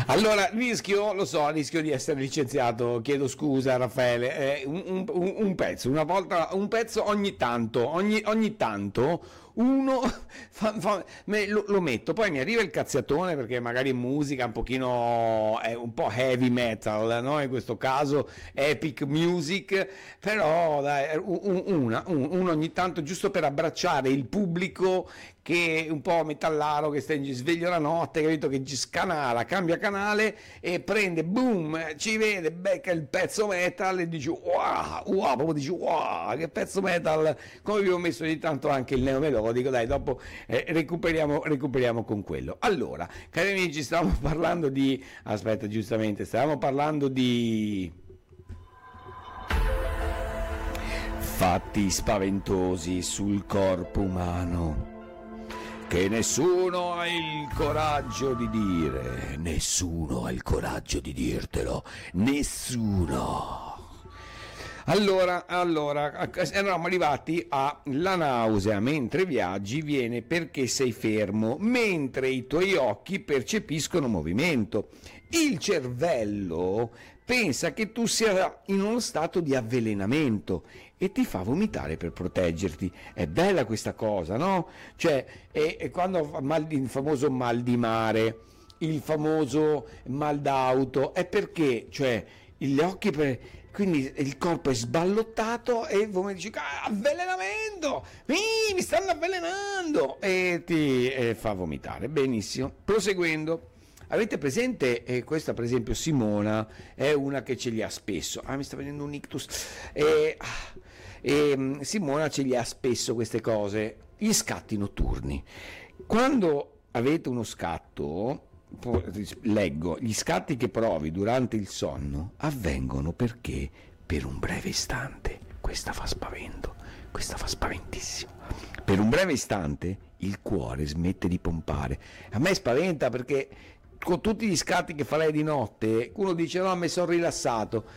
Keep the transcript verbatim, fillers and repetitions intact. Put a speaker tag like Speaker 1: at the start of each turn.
Speaker 1: Allora, rischio, lo so, rischio di essere licenziato, chiedo scusa Raffaele, eh, un, un- un pezzo, una volta, un pezzo ogni tanto, ogni, ogni tanto uno fa- fa- me- lo, lo metto, poi mi arriva il cazziatone perché magari musica un pochino, è un po' heavy metal, no? In questo caso epic music, però dai, un- un- una, un- uno ogni tanto giusto per abbracciare il pubblico che è un po' metallaro che sta in sveglio la notte, capito? Che ci scanala, cambia canale e prende, boom, ci vede, becca il pezzo metal e dice wow, wow, proprio dice wow, che pezzo metal, come vi ho messo ogni tanto anche il neomelodico, dai, dopo eh, recuperiamo, recuperiamo con quello. Allora, cari amici, stavamo parlando di, aspetta, giustamente, stavamo parlando di fatti spaventosi sul corpo umano che nessuno ha il coraggio di dire, nessuno ha il coraggio di dirtelo, nessuno. Allora, allora, eravamo arrivati alla nausea mentre viaggi viene perché sei fermo, mentre i tuoi occhi percepiscono movimento. Il cervello pensa che tu sia in uno stato di avvelenamento e ti fa vomitare per proteggerti. È bella questa cosa, no? Cioè, è, è quando fa mal di- il famoso mal di mare, il famoso mal d'auto, è perché, cioè, gli occhi per... quindi il corpo è sballottato e come dici "Ah, avvelenamento, mi, mi stanno avvelenando", e ti eh, fa vomitare. Benissimo, proseguendo. Avete presente, eh, questa per esempio Simona è una che ce li ha spesso, ah mi sta venendo un ictus, eh, ah, ehm, Simona ce li ha spesso queste cose, gli scatti notturni. Quando avete uno scatto, po- leggo, gli scatti che provi durante il sonno avvengono perché per un breve istante, questa fa spavento, questa fa spaventissimo, per un breve istante il cuore smette di pompare. A me spaventa perché con tutti gli scatti che farei di notte, uno dice no, mi sono rilassato,